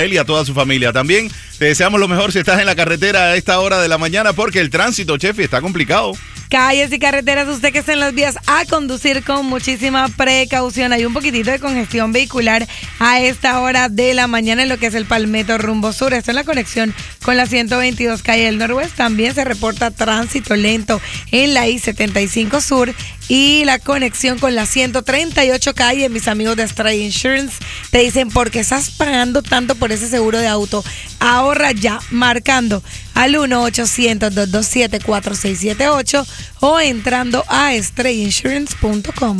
a él y a toda su familia. También te deseamos lo mejor si estás en la carretera a esta hora de la mañana porque el tránsito, Chefi, está complicado. Calles y carreteras, usted que está en las vías, a conducir con muchísima precaución. Hay un poquitito de congestión vehicular a esta hora de la mañana en lo que es el Palmetto rumbo sur. Esto en la conexión con la 122 calle del Noroeste. También se reporta tránsito lento en la I-75 sur y la conexión con la 138 calle. Mis amigos de Stray Insurance te dicen, ¿por qué estás pagando tanto por ese seguro de auto? Ahorra ya, marcando al 1-800-227-4678 o entrando a strayinsurance.com.